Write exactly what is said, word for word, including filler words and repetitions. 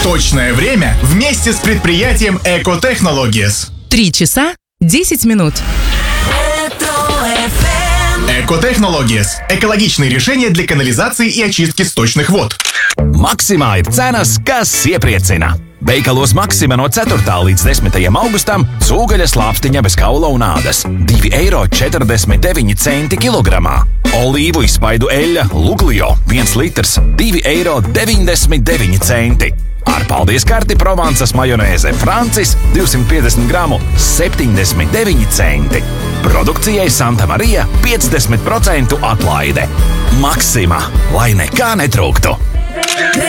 Точное время вместе с предприятием Экотехнологиес. Три часа десять минут. Экотехнологиес. Ekoloģiskие решения для канализации и очистки сточных вод. Maksimā ir cenas, kas iepriecina. Veikalos Maksima no ceturtā līdz desmitajam augustam cūgaļas lāpstiņa bez kaula un ādas – divi eiro četrdesmit deviņi centi kilogramā. Olīvu izspaidu eļļa Luglio viens litrs – divi eiro deviņdesmit deviņi centi. Ar paldies karti Provansas majonēze Francis divsimt piecdesmit gramu septiņdesmit deviņi centi. Produkcijai Santa Marija piecdesmit procentu atlaide. Maksima, lai nekā netrūktu!